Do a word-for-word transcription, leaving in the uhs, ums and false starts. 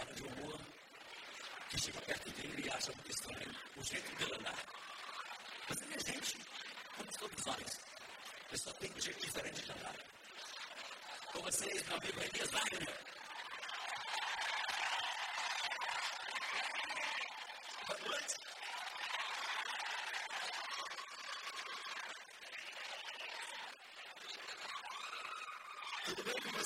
cara de humor que chega perto dele e acha muito estranho o jeito dele andar. Mas ele é gente, como todos nós. Ele só tem um jeito diferente de andar. Com vocês, meu amigo Elias Wagner. Boa noite. Tudo bem com você?